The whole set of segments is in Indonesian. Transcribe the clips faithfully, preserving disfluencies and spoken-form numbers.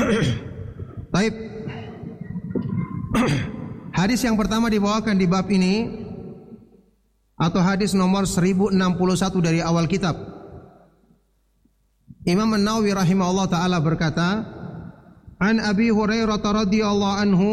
Baik. Hadis yang pertama dibawakan di bab ini atau hadis nomor seribu enam puluh satu dari awal kitab. Imam An-Nawawi rahimahullah taala berkata, "An Abi Hurairah radhiyallahu anhu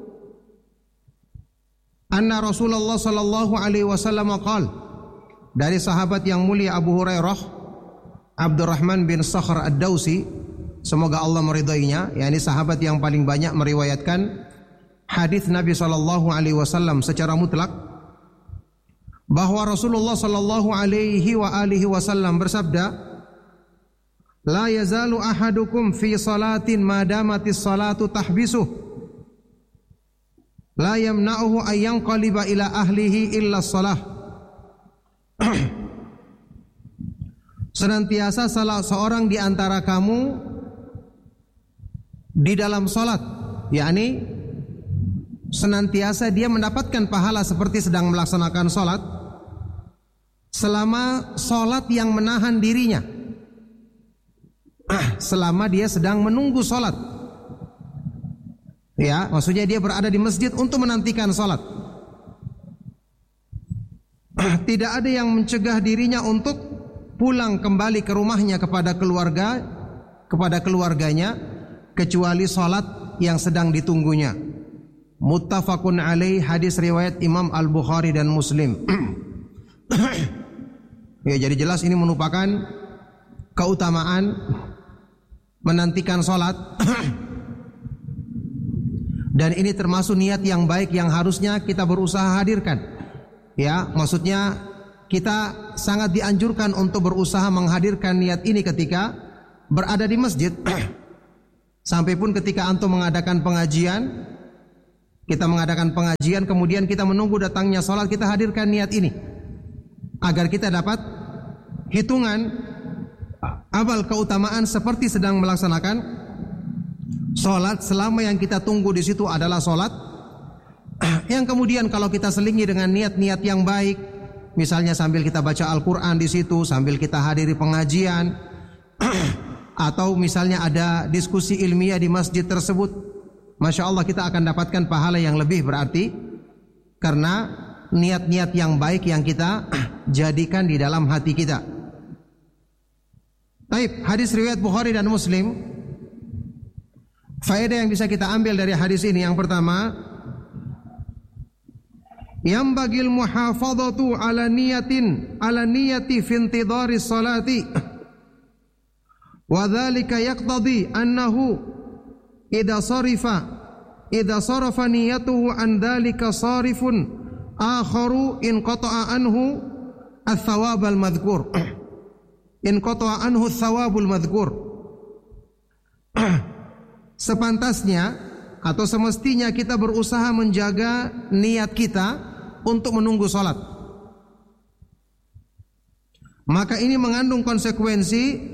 anna Rasulullah sallallahu alaihi wasallam qala," dari sahabat yang mulia Abu Hurairah Abdurrahman bin Sakhr Ad-Dausi, semoga Allah meridainya, yakni sahabat yang paling banyak meriwayatkan hadis Nabi sallallahu alaihi wasallam secara mutlak, bahwa Rasulullah sallallahu alaihi wa alihi wasallam bersabda, "La yazalu ahadukum fi salatin ma damatis salatu tahbisuh, la yamna'uhu an yanqaliba ila ahlihi illa shalah." Senantiasa salah seorang di antara kamu di dalam salat, yakni senantiasa dia mendapatkan pahala seperti sedang melaksanakan salat, selama salat yang menahan dirinya, selama dia sedang menunggu salat. Ya, maksudnya dia berada di masjid untuk menantikan salat. Tidak ada yang mencegah dirinya untuk pulang kembali ke rumahnya kepada keluarga, kepada keluarganya, kecuali salat yang sedang ditunggunya. Muttafaqun alaih, hadis riwayat Imam Al-Bukhari dan Muslim. Ya, jadi jelas ini merupakan keutamaan menantikan salat. Dan ini termasuk niat yang baik yang harusnya kita berusaha hadirkan. Ya, maksudnya kita sangat dianjurkan untuk berusaha menghadirkan niat ini ketika berada di masjid. Sampai pun ketika antum mengadakan pengajian, kita mengadakan pengajian, kemudian kita menunggu datangnya salat, kita hadirkan niat ini agar kita dapat hitungan amal keutamaan seperti sedang melaksanakan salat selama yang kita tunggu di situ adalah salat. Yang kemudian kalau kita selingi dengan niat-niat yang baik, misalnya sambil kita baca Al-Qur'an di situ, sambil kita hadiri pengajian, atau misalnya ada diskusi ilmiah di masjid tersebut, Masya Allah kita akan dapatkan pahala yang lebih berarti, karena niat-niat yang baik yang kita jadikan di dalam hati kita. Baik, hadis riwayat Bukhari dan Muslim. Faedah yang bisa kita ambil dari hadis ini, yang pertama, yambagil muhafadhatu ala niyatin ala niyati fi intidhari salati, wa dzalika yaqtadi annahu idza sarifa idza sarafa niyatuhu an dzalika sarifun akharu in qata'a anhu ats-tsawab al-madhkur in qata'a anhu ats-tsawabul madhkur. Sepantasnya atau semestinya kita berusaha menjaga niat kita untuk menunggu salat. Maka ini mengandung konsekuensi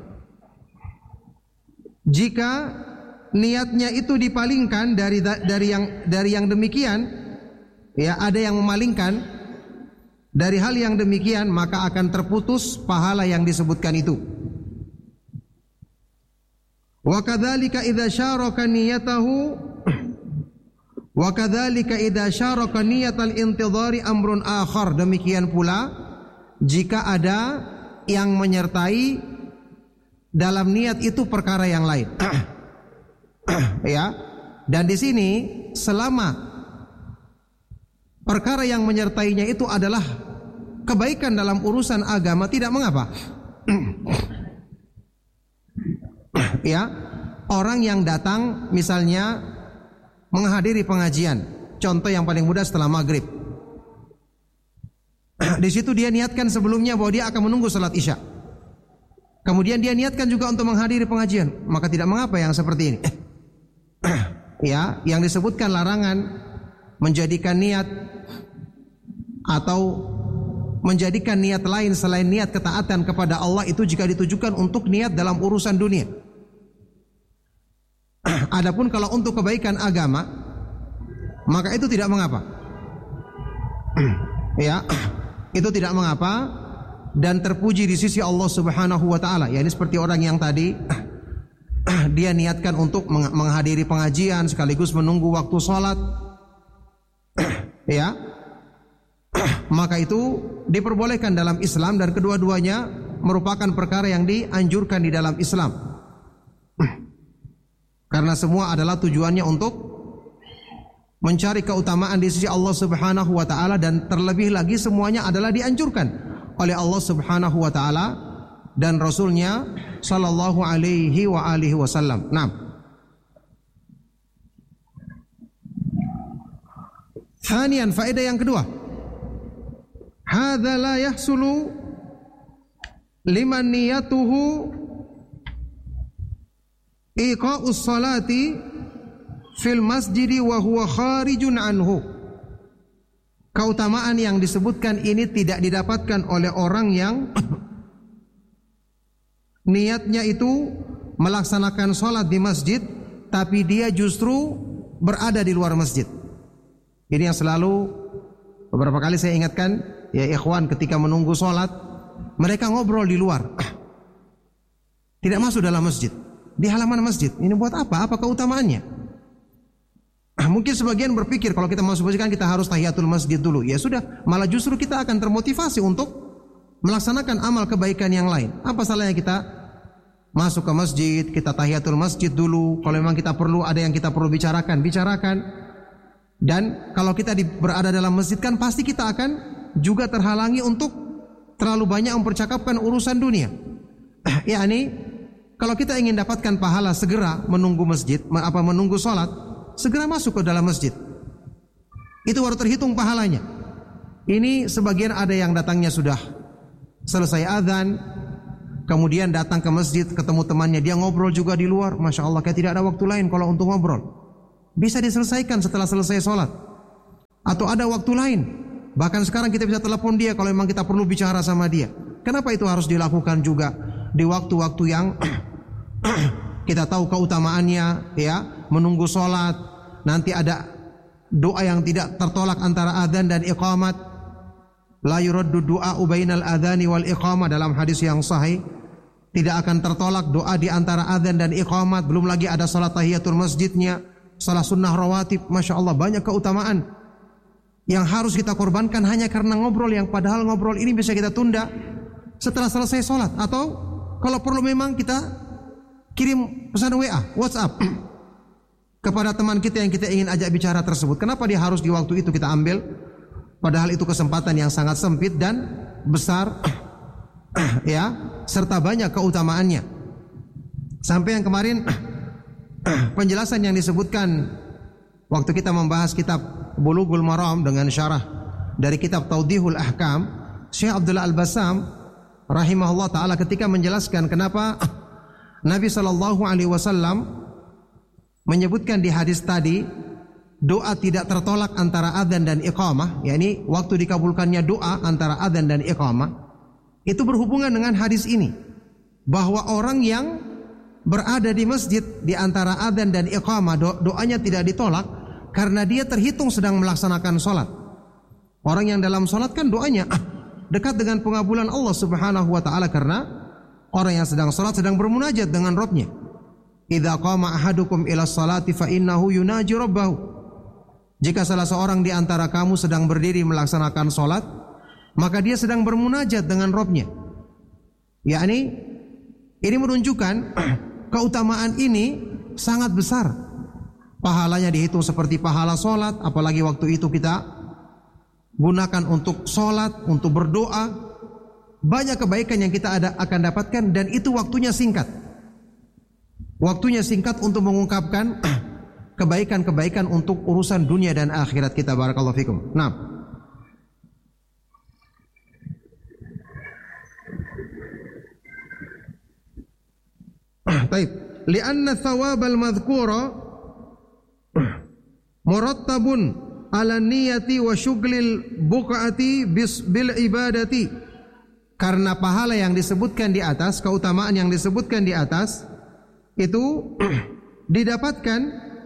jika niatnya itu dipalingkan dari dari yang dari yang demikian, ya, ada yang memalingkan dari hal yang demikian, maka akan terputus pahala yang disebutkan itu. Wa kadzalika idza syaraka niyatahu wa kadzalika idza syaraka niyatal intidhari amrun akhar, demikian pula jika ada yang menyertai dalam niat itu perkara yang lain. Ya, dan di sini selama perkara yang menyertainya itu adalah kebaikan dalam urusan agama, tidak mengapa. Ya, orang yang datang misalnya menghadiri pengajian, contoh yang paling mudah setelah maghrib. Di situ dia niatkan sebelumnya bahwa dia akan menunggu salat isya. Kemudian dia niatkan juga untuk menghadiri pengajian, maka tidak mengapa yang seperti ini. Ya, yang disebutkan larangan menjadikan niat atau menjadikan niat lain selain niat ketaatan kepada Allah itu jika ditujukan untuk niat dalam urusan dunia. Adapun kalau untuk kebaikan agama, maka itu tidak mengapa. Ya, itu tidak mengapa dan terpuji di sisi Allah Subhanahu wa taala. Ya, ini seperti orang yang tadi dia niatkan untuk menghadiri pengajian sekaligus menunggu waktu sholat, ya, maka itu diperbolehkan dalam Islam dan kedua-duanya merupakan perkara yang dianjurkan di dalam Islam. Karena semua adalah tujuannya untuk mencari keutamaan di sisi Allah Subhanahu wa taala, dan terlebih lagi semuanya adalah dianjurkan oleh Allah Subhanahu wa taala dan Rasulnya sallallahu alaihi wa alihi wasallam. Nah, thaniyan, faedah yang kedua, hadza la yahsulu liman niyatuhu iqa'us salati fil masjidi wa huwa kharijun anhu. Keutamaan yang disebutkan ini tidak didapatkan oleh orang yang niatnya itu melaksanakan sholat di masjid, tapi dia justru berada di luar masjid. Ini yang selalu beberapa kali saya ingatkan, ya ikhwan, ketika menunggu sholat, mereka ngobrol di luar, tidak masuk dalam masjid, di halaman masjid. Ini buat apa? Apa keutamaannya? Mungkin sebagian berpikir kalau kita masuk masjid kan kita harus tahiyatul masjid dulu. Ya sudah, malah justru kita akan termotivasi untuk melaksanakan amal kebaikan yang lain. Apa salahnya kita masuk ke masjid, kita tahiyatul masjid dulu. Kalau memang kita perlu, ada yang kita perlu bicarakan, bicarakan. Dan kalau kita di, berada dalam masjid kan pasti kita akan juga terhalangi untuk terlalu banyak mempercakapkan urusan dunia. Ya, ini kalau kita ingin dapatkan pahala, segera menunggu masjid, apa menunggu sholat, segera masuk ke dalam masjid. Itu baru terhitung pahalanya. Ini sebagian ada yang datangnya sudah selesai azan, kemudian datang ke masjid, ketemu temannya, dia ngobrol juga di luar. Masya Allah, kayak tidak ada waktu lain kalau untuk ngobrol. Bisa diselesaikan setelah selesai sholat. Atau ada waktu lain. Bahkan sekarang kita bisa telepon dia kalau memang kita perlu bicara sama dia. Kenapa itu harus dilakukan juga di waktu-waktu yang kita tahu keutamaannya, ya, menunggu sholat. Nanti ada doa yang tidak tertolak antara azan dan iqamat. La yuraddu du'a bainal adhani wal iqamah, dalam hadis yang sahih. Tidak akan tertolak doa di antara azan dan iqamat. Belum lagi ada salat tahiyatul masjidnya, salat sunnah rawatib. Masya Allah, banyak keutamaan yang harus kita korbankan hanya karena ngobrol, yang padahal ngobrol ini bisa kita tunda setelah selesai sholat. Atau kalau perlu memang kita kirim pesan W A, WhatsApp kepada teman kita yang kita ingin ajak bicara tersebut. Kenapa dia harus di waktu itu kita ambil? Padahal itu kesempatan yang sangat sempit dan besar, ya, serta banyak keutamaannya. Sampai yang kemarin penjelasan yang disebutkan waktu kita membahas kitab Bulughul Maram dengan syarah dari kitab Tawdihul Ahkam, Syekh Abdullah Al-Bassam rahimahullah taala ketika menjelaskan kenapa Nabi sallallahu alaihi wasallam menyebutkan di hadis tadi doa tidak tertolak antara adzan dan iqamah, yakni waktu dikabulkannya doa antara adzan dan iqamah, itu berhubungan dengan hadis ini, bahwa orang yang berada di masjid di antara adzan dan iqamah, do doanya tidak ditolak karena dia terhitung sedang melaksanakan sholat. Orang yang dalam sholat kan doanya dekat dengan pengabulan Allah Subhanahu wa taala, karena orang yang sedang sholat sedang bermunajat dengan Rabbnya. Idza qama ahadukum ila sholati fa innahu yunaji rabbahu. Jika salah seorang di antara kamu sedang berdiri melaksanakan sholat, maka dia sedang bermunajat dengan Rabbnya. Yakni ini menunjukkan keutamaan ini sangat besar. Pahalanya dihitung seperti pahala sholat, apalagi waktu itu kita gunakan untuk sholat, untuk berdoa. Banyak kebaikan yang kita ada, akan dapatkan, dan itu waktunya singkat. Waktunya singkat untuk mengungkapkan kebaikan-kebaikan untuk urusan dunia dan akhirat kita. Barakallahu fikum. Nah, baik. Lianna thawabal madhkura murattabun ala niyati wa syughlil buqati bil ibadati. Karena pahala yang disebutkan di atas, keutamaan yang disebutkan di atas itu didapatkan,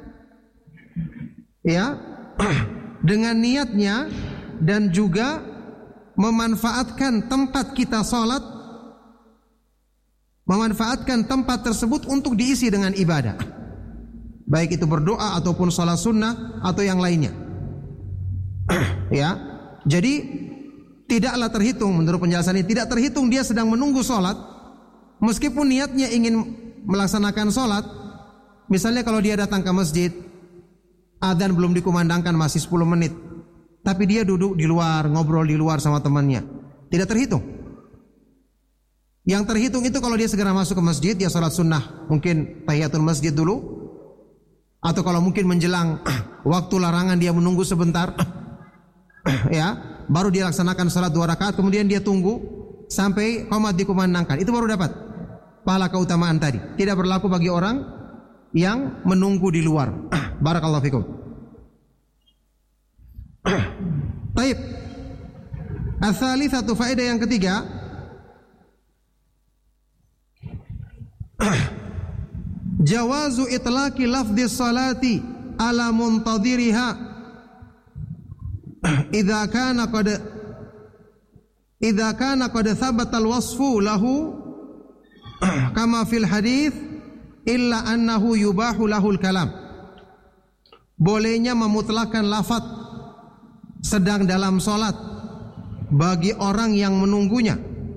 ya, dengan niatnya dan juga memanfaatkan tempat kita sholat memanfaatkan tempat tersebut untuk diisi dengan ibadah, baik itu berdoa ataupun sholat sunnah atau yang lainnya. Ya, jadi tidaklah terhitung, menurut penjelasan ini tidak terhitung dia sedang menunggu sholat, meskipun niatnya ingin melaksanakan sholat. Misalnya kalau dia datang ke masjid, adzan belum dikumandangkan, masih sepuluh menit, tapi dia duduk di luar, ngobrol di luar sama temannya, tidak terhitung. Yang terhitung itu kalau dia segera masuk ke masjid, dia sholat sunnah, mungkin tahiyatul masjid dulu, atau kalau mungkin menjelang waktu larangan dia menunggu sebentar, ya, baru dia laksanakan sholat dua rakaat, kemudian dia tunggu sampai qomat dikumandangkan, itu baru dapat pahala keutamaan tadi. Tidak berlaku bagi orang yang menunggu di luar. Barakallahu fikum. Baik. Ats-tsalitsatu, faedah yang ketiga, jawazu itlaqi lafdhi salati ala muntadhiriha idza kana qad idza kana qad thabata al-wasfu lahu kama fil hadits illa annahu yubahu lahul kalam. Bolehnya memutlakkan lafaz sedang dalam salat bagi orang yang menunggunya,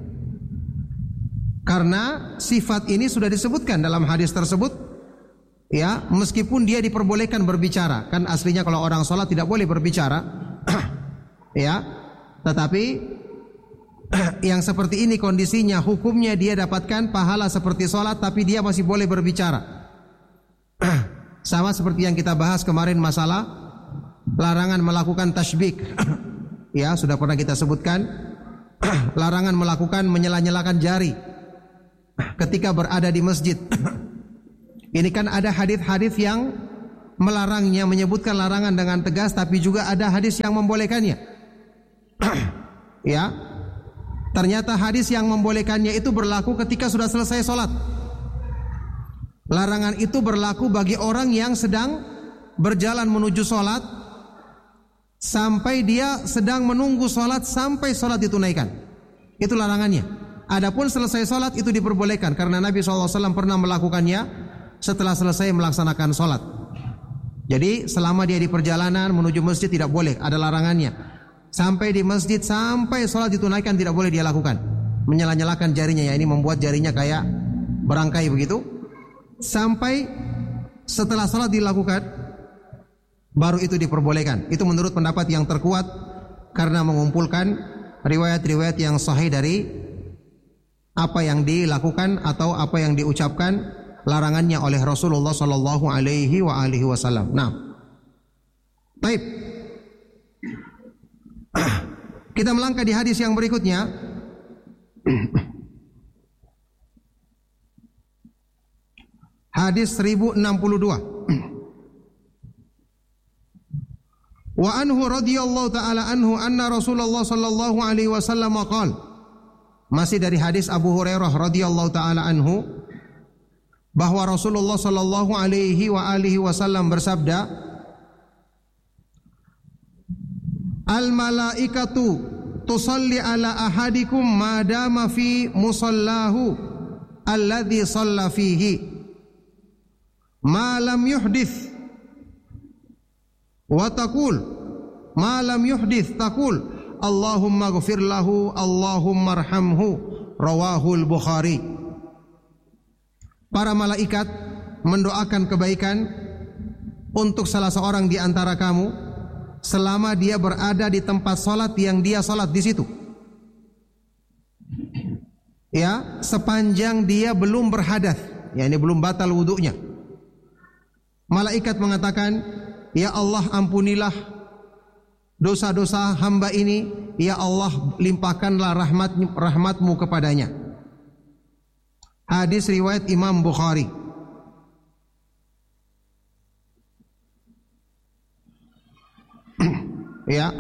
karena sifat ini sudah disebutkan dalam hadis tersebut, ya, meskipun dia diperbolehkan berbicara. Kan aslinya kalau orang salat tidak boleh berbicara, ya, tetapi yang seperti ini kondisinya, hukumnya dia dapatkan pahala seperti sholat, tapi dia masih boleh berbicara. Sama seperti yang kita bahas kemarin masalah larangan melakukan tasybik. Ya, sudah pernah kita sebutkan. Larangan melakukan menyela-nyelakan jari ketika berada di masjid. Ini kan ada hadis-hadis yang melarangnya, menyebutkan larangan dengan tegas, tapi juga ada hadis yang membolehkannya. Ya, ternyata hadis yang membolehkannya itu berlaku ketika sudah selesai sholat. Larangan itu berlaku bagi orang yang sedang berjalan menuju sholat, sampai dia sedang menunggu sholat sampai sholat ditunaikan. Itu larangannya. Adapun selesai sholat itu diperbolehkan, karena Nabi shallallahu alaihi wasallam pernah melakukannya setelah selesai melaksanakan sholat. Jadi selama dia di perjalanan menuju masjid tidak boleh, ada larangannya. Sampai di masjid, sampai sholat ditunaikan tidak boleh dia lakukan. Menyala-nyalakan jarinya, ya, ini membuat jarinya kayak berangkai begitu. Sampai setelah sholat dilakukan, baru itu diperbolehkan. Itu menurut pendapat yang terkuat, karena mengumpulkan riwayat-riwayat yang sahih dari apa yang dilakukan atau apa yang diucapkan larangannya oleh Rasulullah Sallallahu Alaihi wa alihi Wasallam. Nah, baik. Kita melangkah di hadis yang berikutnya. Hadis seribu enam puluh dua. Wa anhu radhiyallahu taala anhu anna Rasulullah sallallahu alaihi wasallam qala. Masih dari hadis Abu Hurairah radhiyallahu taala anhu, bahwa Rasulullah sallallahu alaihi wa alihi wasallam bersabda, al malaikatu tusalli ala ahadikum madama fi musallahu alladhi shalla fihi ma lam yuhdith wa taqul ma lam yuhdith taqul Allahumma ghfir lahu Allahumma arhamhu, rawahul Bukhari. Para malaikat mendoakan kebaikan untuk salah seorang di antara kamu selama dia berada di tempat salat yang dia salat di situ. Ya, sepanjang dia belum berhadas, ya, ini belum batal wudunya. Malaikat mengatakan, ya Allah, ampunilah dosa-dosa hamba ini, ya Allah, limpahkanlah rahmat rahmatmu kepadanya. Hadis riwayat Imam Bukhari. Ya.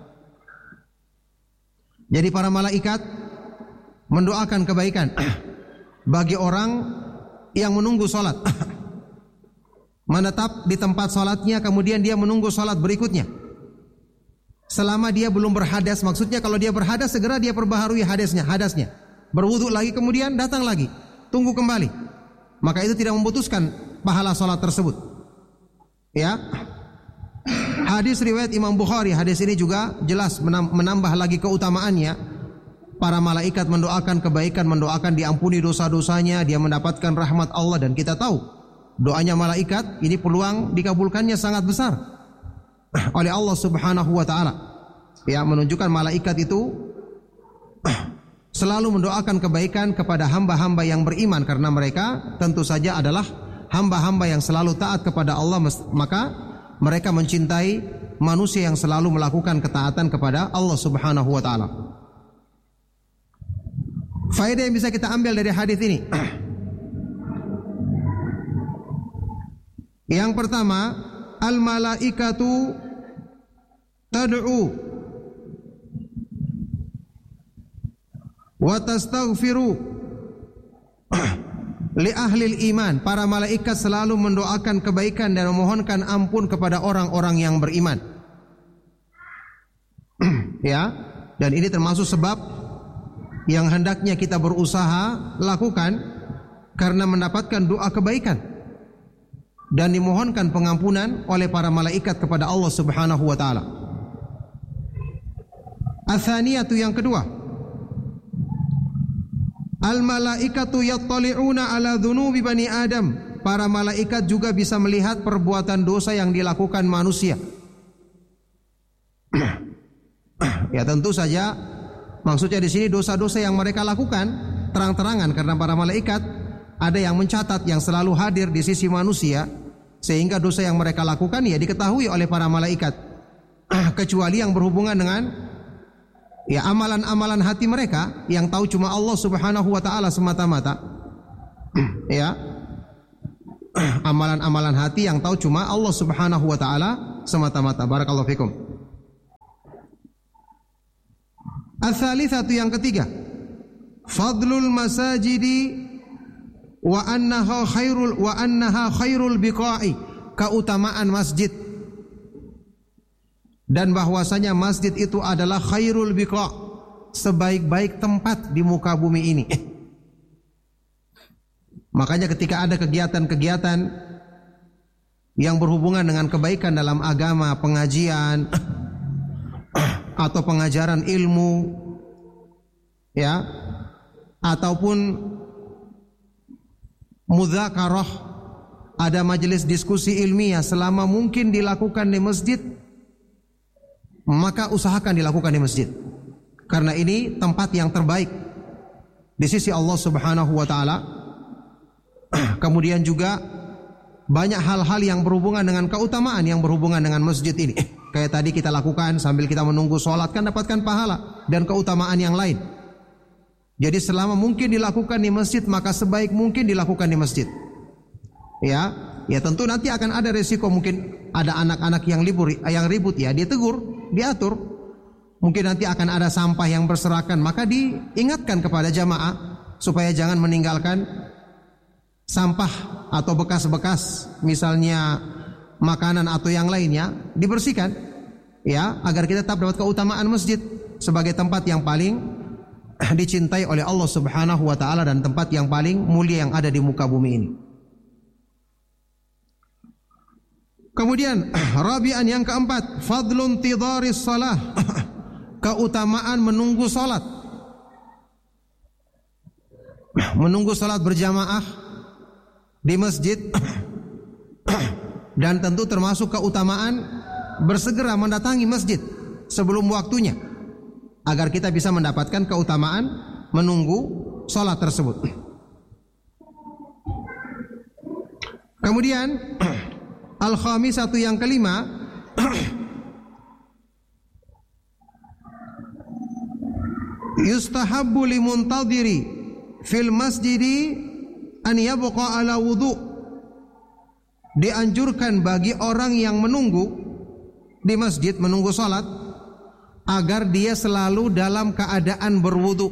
Jadi para malaikat mendoakan kebaikan bagi orang yang menunggu salat. Menetap di tempat salatnya, kemudian dia menunggu salat berikutnya. Selama dia belum berhadas, maksudnya kalau dia berhadas segera dia perbaharui hadasnya, hadasnya. Berwudu lagi, kemudian datang lagi. tunggu kembali. Maka itu tidak memutuskan pahala salat tersebut. Ya. Hadis riwayat Imam Bukhari, hadis ini juga jelas menambah lagi keutamaannya. Para malaikat mendoakan kebaikan, mendoakan diampuni dosa-dosanya, dia mendapatkan rahmat Allah, dan kita tahu doanya malaikat ini peluang dikabulkannya sangat besar oleh Allah Subhanahu wa taala. Ya, menunjukkan malaikat itu selalu mendoakan kebaikan kepada hamba-hamba yang beriman, karena mereka tentu saja adalah hamba-hamba yang selalu taat kepada Allah, maka mereka mencintai manusia yang selalu melakukan ketaatan kepada Allah Subhanahu wa taala. Faedah yang bisa kita ambil dari hadis ini. Yang pertama, al-malaikatu tad'u wa tastaghfiru li ahli iman. Para malaikat selalu mendoakan kebaikan dan memohonkan ampun kepada orang-orang yang beriman. Ya, dan ini termasuk sebab yang hendaknya kita berusaha lakukan karena mendapatkan doa kebaikan dan dimohonkan pengampunan oleh para malaikat kepada Allah Subhanahu wa taala. Atsaniyatu, yang kedua, al malaikatu yattali'una ala dzunubi bani Adam. Para malaikat juga bisa melihat perbuatan dosa yang dilakukan manusia. Ya, tentu saja maksudnya di sini dosa-dosa yang mereka lakukan terang-terangan, karena para malaikat ada yang mencatat, yang selalu hadir di sisi manusia, sehingga dosa yang mereka lakukan ya diketahui oleh para malaikat. Kecuali yang berhubungan dengan ya amalan-amalan hati mereka, yang tahu cuma Allah Subhanahu wa taala semata-mata. Ya. Amalan-amalan hati yang tahu cuma Allah Subhanahu wa taala semata-mata. Barakallahu fikum. Ats-tsalitsatu, yang ketiga, fadlul masajidi wa annaha khairul wa annaha khairul biqa'i. Keutamaan masjid dan bahwasanya masjid itu adalah khairul biqa', sebaik-baik tempat di muka bumi ini. Makanya ketika ada kegiatan-kegiatan yang berhubungan dengan kebaikan dalam agama, pengajian atau pengajaran ilmu, ya, ataupun mudzakarah, ada majelis diskusi ilmiah, selama mungkin dilakukan di masjid, maka usahakan dilakukan di masjid, karena ini tempat yang terbaik di sisi Allah Subhanahu wa taala. Kemudian juga banyak hal-hal yang berhubungan dengan keutamaan yang berhubungan dengan masjid ini. Kayak tadi kita lakukan sambil kita menunggu sholat, kan dapatkan pahala dan keutamaan yang lain. Jadi selama mungkin dilakukan di masjid, maka sebaik mungkin dilakukan di masjid. Ya, ya tentu nanti akan ada resiko, mungkin ada anak-anak yang libur, yang ribut, ya ditegur, diatur. Mungkin nanti akan ada sampah yang berserakan, maka diingatkan kepada jamaah supaya jangan meninggalkan sampah atau bekas-bekas, misalnya makanan atau yang lainnya, dibersihkan, ya, agar kita tetap dapat keutamaan masjid sebagai tempat yang paling dicintai oleh Allah Subhanahu wa taala dan tempat yang paling mulia yang ada di muka bumi ini. Kemudian rabi'an, yang keempat, fadlun tidharis shalah. Keutamaan menunggu salat. Menunggu salat berjamaah di masjid. Dan tentu termasuk keutamaan bersegera mendatangi masjid sebelum waktunya, agar kita bisa mendapatkan keutamaan menunggu sholat tersebut. Kemudian al-khamisatu, yang kelima, yustahabbu limuntadhiri fil masjidi an yabqa ala wudu'. Dianjurkan bagi orang yang menunggu di masjid, menunggu salat, agar dia selalu dalam keadaan berwudu.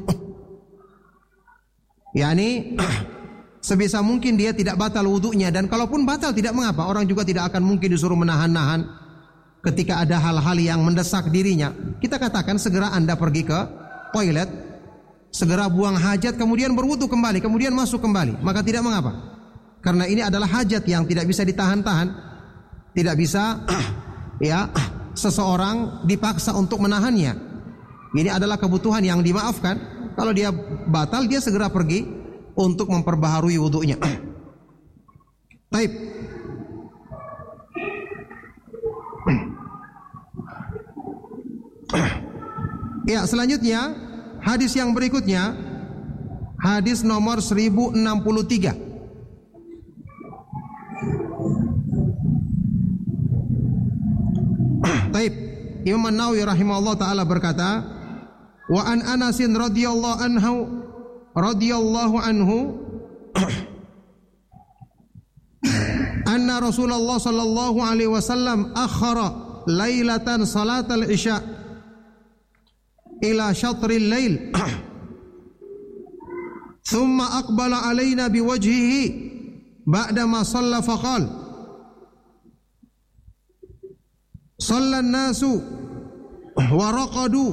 Yani sebisa mungkin dia tidak batal wudunya, dan kalaupun batal tidak mengapa, orang juga tidak akan mungkin disuruh menahan-nahan ketika ada hal-hal yang mendesak dirinya. Kita katakan segera Anda pergi ke toilet, segera buang hajat, kemudian berwudu kembali, kemudian masuk kembali, maka tidak mengapa. Karena ini adalah hajat yang tidak bisa ditahan-tahan, tidak bisa ya seseorang dipaksa untuk menahannya. Ini adalah kebutuhan yang dimaafkan. Kalau dia batal, dia segera pergi untuk memperbaharui wudunya. Taib. Ya, selanjutnya hadis yang berikutnya, hadis nomor seribu enam puluh tiga. Taib. Imam An-Nawawi rahimahullah taala berkata, wa an Anasin radhiyallahu anhu radhiyallahu anhu anna Rasulullah sallallahu alaihi wasallam akhara lailatan salatal isya ila syatril lail thumma aqbala alaina biwajhihi ba'da ma shalla faqal shalla an-nasu wa raqadu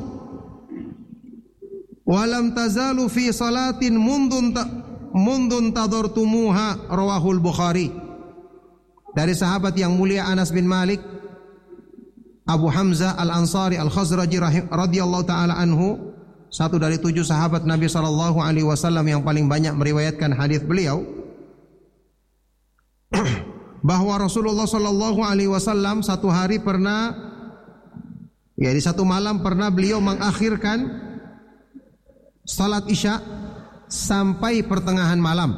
wa lam tazalu fi salatin mundun mundun tadartumuha, rawahul Bukhari. Dari sahabat yang mulia Anas bin Malik Abu Hamzah Al-Ansari Al-Khazraji radhiyallahu taala anhu, satu dari tujuh sahabat Nabi sallallahu alaihi wasallam yang paling banyak meriwayatkan hadis beliau, bahwa Rasulullah sallallahu alaihi wasallam satu hari pernah, ya di satu malam pernah beliau mengakhirkan salat Isya sampai pertengahan malam.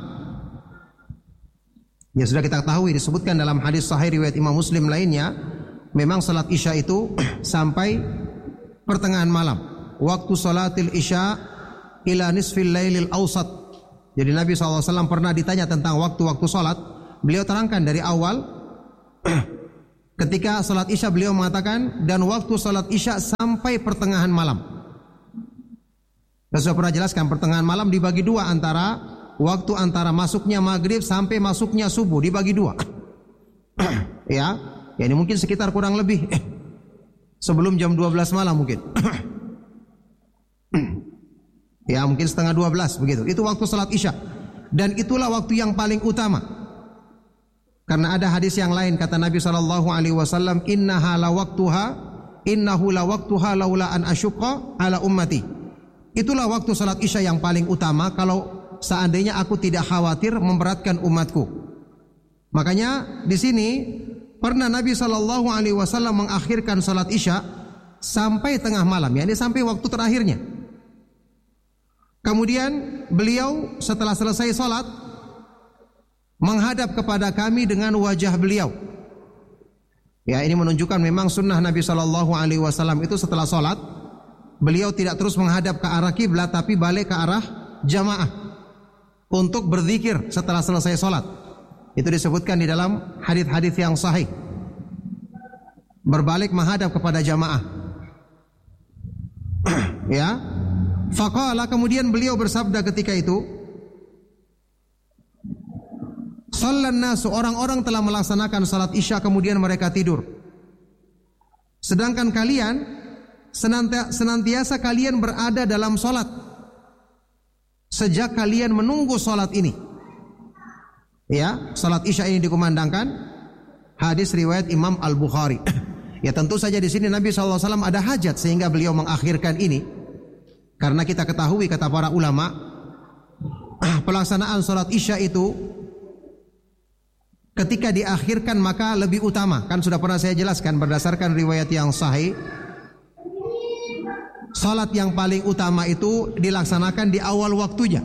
Ya sudah kita ketahui, disebutkan dalam hadis sahih riwayat Imam Muslim lainnya, memang salat Isya itu sampai pertengahan malam. Waktu salatil Isya ila nisfil lailil awsat. Jadi Nabi shallallahu alaihi wasallam pernah ditanya tentang waktu-waktu salat, beliau terangkan dari awal. Ketika salat Isya beliau mengatakan, dan waktu salat Isya sampai pertengahan malam. Saya sudah pernah jelaskan, pertengahan malam dibagi dua, antara waktu antara masuknya maghrib sampai masuknya subuh, dibagi dua. Ya, ya ini mungkin sekitar kurang lebih eh, sebelum jam dua belas malam mungkin. Ya mungkin setengah dua belas begitu. Itu waktu salat Isya. Dan itulah waktu yang paling utama. Karena ada hadis yang lain, kata Nabi sallallahu alaihi wasallam, innaha la waqtuha innahu la waqtuha laula an asyqa ala ummati. Itulah waktu salat Isya yang paling utama kalau seandainya aku tidak khawatir memberatkan umatku. Makanya di sini pernah Nabi sallallahu alaihi wasallam mengakhirkan salat Isya sampai tengah malam, yakni sampai waktu terakhirnya. Kemudian beliau setelah selesai salat menghadap kepada kami dengan wajah beliau. Ya, ini menunjukkan memang sunnah Nabi sallallahu alaihi wasallam itu setelah salat beliau tidak terus menghadap ke arah kiblat, tapi balik ke arah jamaah untuk berzikir setelah selesai salat. Itu disebutkan di dalam hadis-hadis yang sahih. Berbalik menghadap kepada jamaah. Ya. Faqala, kemudian beliau bersabda ketika itu, shallan nasu, orang-orang telah melaksanakan salat Isya kemudian mereka tidur. Sedangkan kalian senantiasa kalian berada dalam salat sejak kalian menunggu salat ini. Ya, salat Isya ini dikumandangkan. Hadis riwayat Imam Al-Bukhari. Ya tentu saja di sini Nabi sallallahu alaihi wasallam ada hajat sehingga beliau mengakhirkan ini. Karena kita ketahui, kata para ulama, pelaksanaan salat Isya itu ketika diakhirkan maka lebih utama. Kan sudah pernah saya jelaskan berdasarkan riwayat yang sahih, salat yang paling utama itu dilaksanakan di awal waktunya.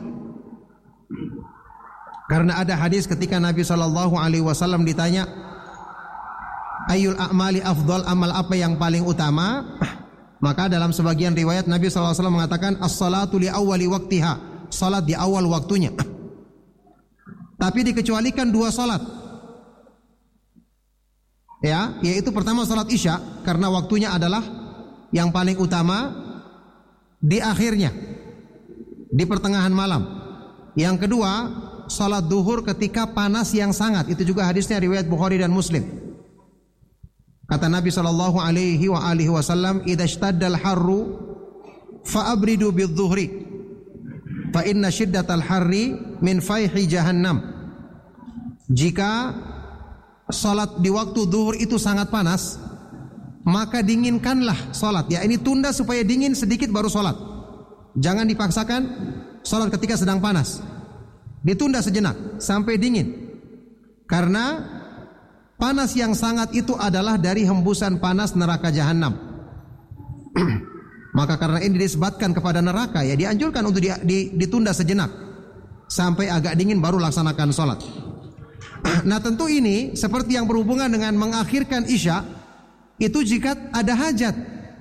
Karena ada hadis ketika Nabi sallallahu alaihi wasallam ditanya, Ayyul a'mali afdal, amal apa yang paling utama? Maka dalam sebagian riwayat Nabi sallallahu alaihi wasallam mengatakan as-salatu li awwali waqtiha, salat di awal waktunya. Tapi dikecualikan dua salat. Ya, yaitu pertama salat Isya karena waktunya adalah yang paling utama di akhirnya, di pertengahan malam. Yang kedua, salat duhur ketika panas yang sangat. Itu juga hadisnya riwayat Bukhari dan Muslim. Kata Nabi sallallahu alaihi wa alihi wasallam, "Idza ishtaddal harru fa'abridu bidh-dhuhri." fa inna syiddatal harri min fayhi jahannam. Jika salat di waktu zuhur itu sangat panas, maka dinginkanlah salat. Ya, ini tunda supaya dingin sedikit baru salat. Jangan dipaksakan salat ketika sedang panas. Ditunda sejenak sampai dingin. Karena panas yang sangat itu adalah dari hembusan panas neraka jahanam. Maka karena ini disebutkan kepada neraka, ya dianjurkan untuk di, di, ditunda sejenak sampai agak dingin baru laksanakan salat. Nah, tentu ini seperti yang berhubungan dengan mengakhirkan isya itu jika ada hajat.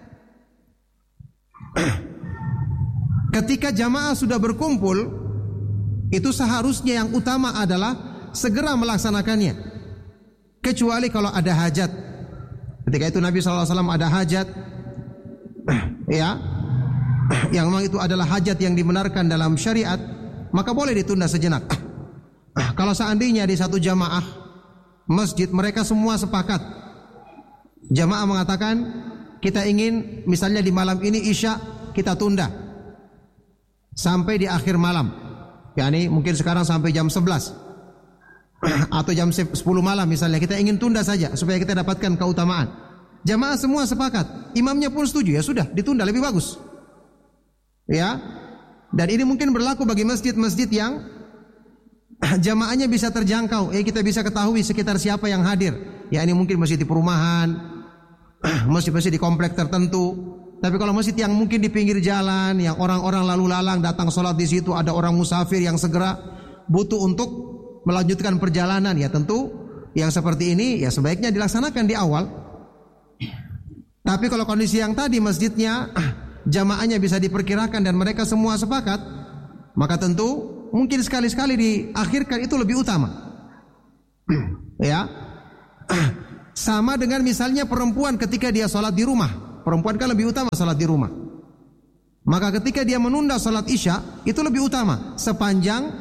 Ketika jamaah sudah berkumpul, itu seharusnya yang utama adalah segera melaksanakannya. Kecuali kalau ada hajat. Ketika itu Nabi shallallahu alaihi wasallam ada hajat, ya, yang memang itu adalah hajat yang dibenarkan dalam syariat, maka boleh ditunda sejenak. Kalau seandainya di satu jamaah masjid mereka semua sepakat, jamaah mengatakan kita ingin misalnya di malam ini isya kita tunda sampai di akhir malam, yakni mungkin sekarang sampai jam sebelas atau jam sepuluh malam misalnya, kita ingin tunda saja supaya kita dapatkan keutamaan. Jamaah semua sepakat, imamnya pun setuju, ya sudah ditunda lebih bagus. Ya. Dan ini mungkin berlaku bagi masjid-masjid yang jamaahnya bisa terjangkau, eh kita bisa ketahui sekitar siapa yang hadir. Ya, ini mungkin masjid di perumahan, masjid-masjid di komplek tertentu. Tapi kalau masjid yang mungkin di pinggir jalan, yang orang-orang lalu lalang datang sholat di situ, ada orang musafir yang segera butuh untuk melanjutkan perjalanan, ya tentu yang seperti ini ya sebaiknya dilaksanakan di awal. Tapi kalau kondisi yang tadi masjidnya jamaahnya bisa diperkirakan dan mereka semua sepakat, maka tentu mungkin sekali-sekali diakhirkan itu lebih utama. Ya. Sama dengan misalnya perempuan ketika dia sholat di rumah. Perempuan kan lebih utama sholat di rumah. Maka ketika dia menunda sholat isya, itu lebih utama. Sepanjang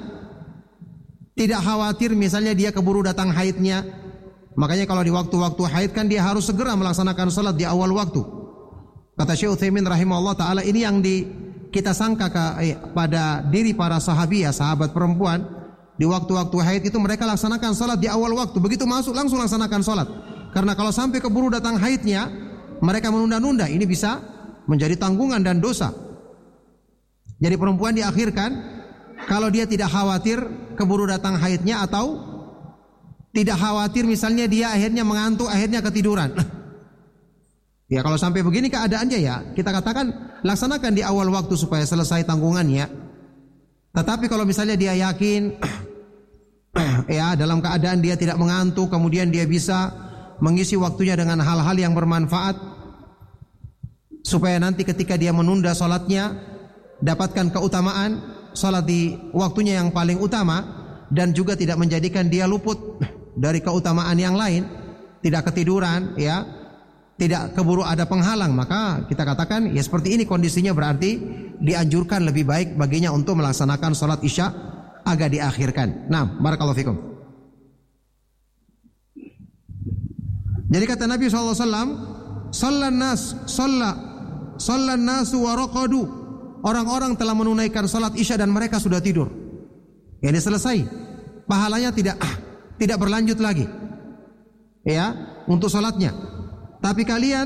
tidak khawatir misalnya dia keburu datang haidnya. Makanya kalau di waktu-waktu haid kan dia harus segera melaksanakan sholat di awal waktu. Kata Syekh Utsaimin rahimahullah ta'ala, ini yang di kita sangka ke, eh, pada diri para sahabiah, sahabat perempuan, di waktu-waktu haid itu mereka laksanakan salat di awal waktu. Begitu masuk langsung laksanakan salat. Karena kalau sampai keburu datang haidnya, mereka menunda-nunda, ini bisa menjadi tanggungan dan dosa. Jadi perempuan diakhirkan kalau dia tidak khawatir keburu datang haidnya, atau tidak khawatir misalnya dia akhirnya mengantuk, akhirnya ketiduran. Ya kalau sampai begini keadaannya, ya kita katakan laksanakan di awal waktu supaya selesai tanggungannya. Tetapi kalau misalnya dia yakin ya dalam keadaan dia tidak mengantuk, kemudian dia bisa mengisi waktunya dengan hal-hal yang bermanfaat supaya nanti ketika dia menunda sholatnya dapatkan keutamaan sholat di waktunya yang paling utama, dan juga tidak menjadikan dia luput dari keutamaan yang lain, tidak ketiduran, ya tidak keburu ada penghalang, maka kita katakan ya seperti ini kondisinya, berarti dianjurkan lebih baik baginya untuk melaksanakan sholat isya agak diakhirkan. Nah, barakallahu fikum. Jadi kata Nabi shallallahu alaihi wasallam, "Shallan nas, shalla, shallan nasu wa raqadu." Orang-orang telah menunaikan salat isya dan mereka sudah tidur. Ini selesai. Pahalanya tidak ah, tidak berlanjut lagi. Ya, untuk salatnya. Tapi kalian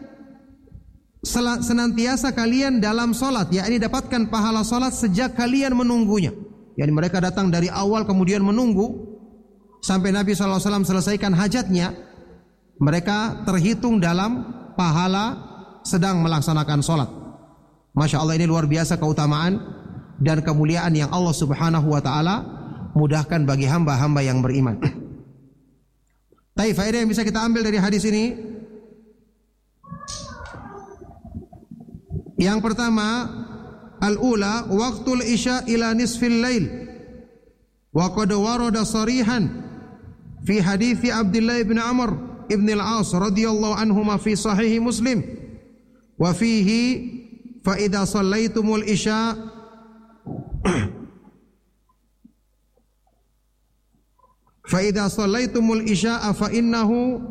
senantiasa kalian dalam salat, yakni dapatkan pahala salat sejak kalian menunggunya. Yani mereka datang dari awal kemudian menunggu sampai Nabi shallallahu alaihi wasallam selesaikan hajatnya. Mereka terhitung dalam pahala sedang melaksanakan salat. Masya Allah, ini luar biasa keutamaan dan kemuliaan yang Allah subhanahu wa ta'ala mudahkan bagi hamba-hamba yang beriman. Tapi faedah yang bisa kita ambil dari hadis ini, yang pertama, al-ula waqtul isya ila nisfil lail, wa qad warada sarihan fi hadithi Abdullah bin Amr ibn al-As radhiyallahu anhuma fi sahih Muslim, wa fihi fa idza shallaitumul isya fa idza shallaitumul isya fa innahu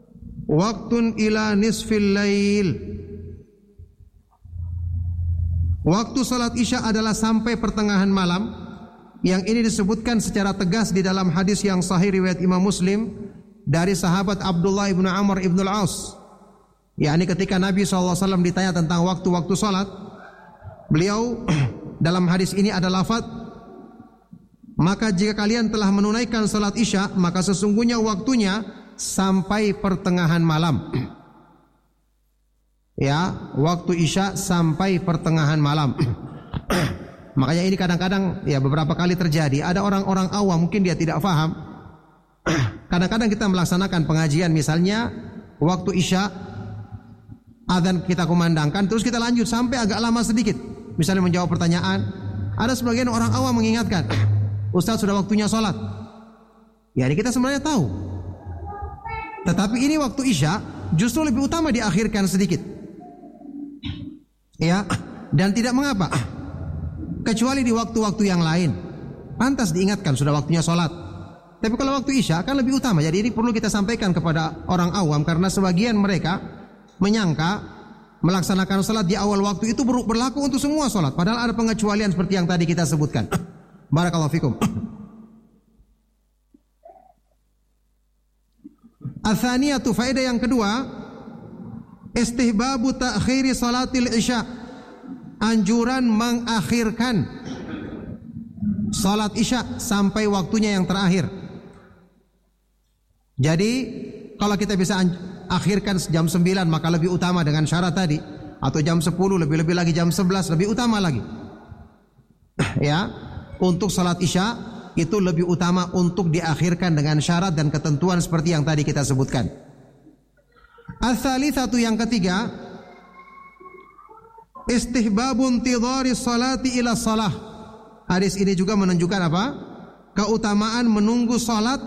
waqtun ila nisfil lail. Waktu salat Isya adalah sampai pertengahan malam. Yang ini disebutkan secara tegas di dalam hadis yang sahih riwayat Imam Muslim dari sahabat Abdullah ibnu Amr ibnu al-As. yakni ketika Nabi shallallahu alaihi wasallam ditanya tentang waktu-waktu salat, beliau dalam hadis ini ada lafaz, maka jika kalian telah menunaikan salat Isya, maka sesungguhnya waktunya sampai pertengahan malam. Ya, waktu Isya sampai pertengahan malam. Makanya ini kadang-kadang ya beberapa kali terjadi. Ada orang-orang awam mungkin dia tidak paham. Kadang-kadang kita melaksanakan pengajian misalnya waktu Isya, azan kita kumandangkan, terus kita lanjut sampai agak lama sedikit. Misalnya menjawab pertanyaan. Ada sebagian orang awam mengingatkan, Ustaz sudah waktunya sholat. Ya ini kita sebenarnya tahu. Tetapi ini waktu Isya justru lebih utama diakhirkan sedikit. Ya, dan tidak mengapa. Kecuali di waktu-waktu yang lain pantas diingatkan sudah waktunya sholat. Tapi kalau waktu Isya kan lebih utama. Jadi ini perlu kita sampaikan kepada orang awam, karena sebagian mereka menyangka melaksanakan sholat di awal waktu itu berlaku untuk semua sholat, padahal ada pengecualian seperti yang tadi kita sebutkan. Barakallahu fikum. Atsaniyatu, faedah yang kedua, istihbabu ta'khiri salatil Isya, anjuran mengakhirkan salat Isya sampai waktunya yang terakhir. Jadi kalau kita bisa akhirkan jam sembilan maka lebih utama dengan syarat tadi, atau jam sepuluh, lebih-lebih lagi jam sebelas lebih utama lagi. Ya, untuk salat Isya itu lebih utama untuk diakhirkan dengan syarat dan ketentuan seperti yang tadi kita sebutkan. Ats-tsalitsatu, yang ketiga, istihbabun intidhari salati ila shalah. Hadis ini juga menunjukkan apa? Keutamaan menunggu salat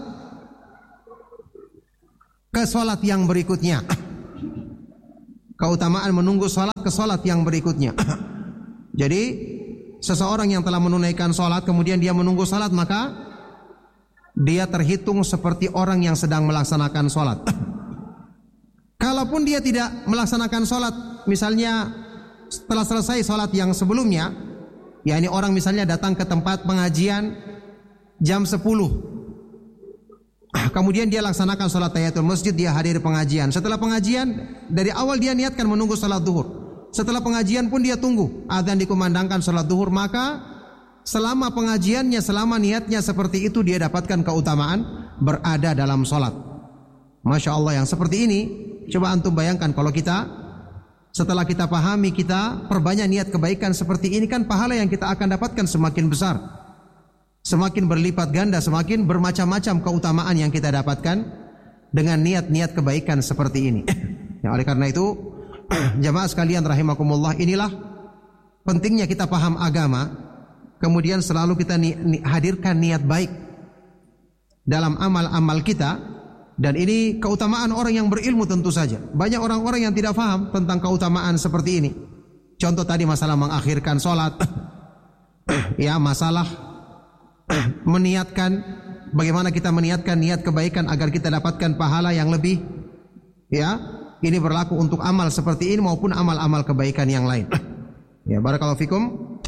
ke salat yang berikutnya. Keutamaan menunggu salat ke salat yang berikutnya. Jadi seseorang yang telah menunaikan salat kemudian dia menunggu salat, maka dia terhitung seperti orang yang sedang melaksanakan salat. Kalaupun dia tidak melaksanakan salat, misalnya setelah selesai salat yang sebelumnya, yakni orang misalnya datang ke tempat pengajian jam sepuluh, kemudian dia laksanakan salat tahiyatul masjid, dia hadir pengajian. Setelah pengajian, dari awal dia niatkan menunggu salat zuhur. Setelah pengajian pun dia tunggu azan dikumandangkan salat zuhur, maka selama pengajiannya, selama niatnya seperti itu, dia dapatkan keutamaan berada dalam salat. Masya Allah, yang seperti ini coba antum bayangkan kalau kita setelah kita pahami, kita perbanyak niat kebaikan seperti ini, kan pahala yang kita akan dapatkan semakin besar, semakin berlipat ganda, semakin bermacam-macam keutamaan yang kita dapatkan dengan niat-niat kebaikan seperti ini. Ya, oleh karena itu jamaah sekalian rahimakumullah, inilah pentingnya kita paham agama, kemudian selalu kita ni, ni, hadirkan niat baik dalam amal-amal kita. Dan ini keutamaan orang yang berilmu tentu saja. Banyak orang-orang yang tidak paham tentang keutamaan seperti ini. Contoh tadi masalah mengakhirkan sholat. Ya, masalah meniatkan, bagaimana kita meniatkan niat kebaikan agar kita dapatkan pahala yang lebih. Ya, ini berlaku untuk amal seperti ini maupun amal-amal kebaikan yang lain. Ya, barakallahu fikum.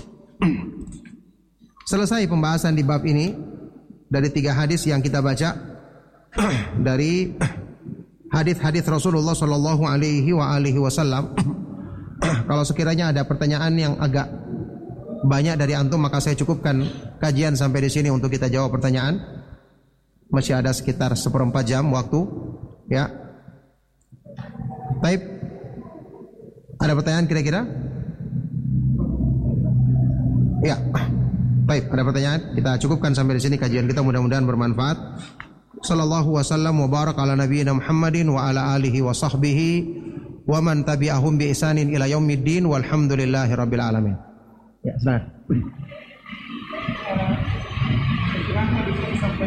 Selesai pembahasan di bab ini dari tiga hadis yang kita baca, dari hadis-hadis Rasulullah Shallallahu Alaihi Wasallam. Kalau sekiranya ada pertanyaan yang agak banyak dari antum, maka saya cukupkan kajian sampai di sini untuk kita jawab pertanyaan. Masih ada sekitar seperempat jam waktu. Ya, baik. Ada pertanyaan kira-kira? Ya, baik. Ada pertanyaan? Kita cukupkan sampai di sini kajian kita. Mudah-mudahan bermanfaat. Sallallahu wasallam wa barak ala nabiyyina Muhammadin wa ala alihi wa sahbihi wa man tabi'ahum bi ihsanin ila yaumiddin walhamdulillahi rabbil alamin. Ya, silakan.